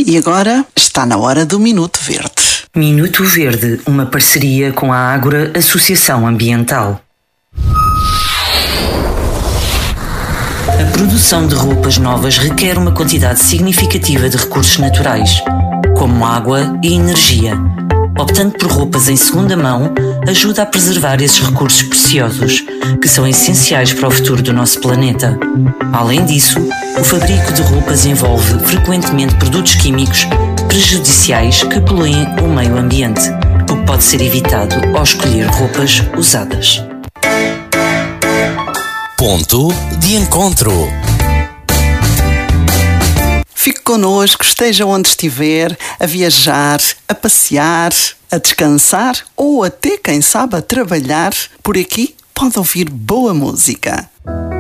E agora está na hora do Minuto Verde. Minuto Verde, uma parceria com a Ágora Associação Ambiental. A produção de roupas novas requer uma quantidade significativa de recursos naturais, como água e energia. Optando por roupas em segunda mão, ajuda a preservar esses recursos preciosos, que são essenciais para o futuro do nosso planeta. Além disso, o fabrico de roupas envolve frequentemente produtos químicos prejudiciais que poluem o meio ambiente, o que pode ser evitado ao escolher roupas usadas. Ponto de encontro. Fique connosco, esteja onde estiver, a viajar, a passear, a descansar ou até, quem sabe, a trabalhar. Por aqui pode ouvir boa música.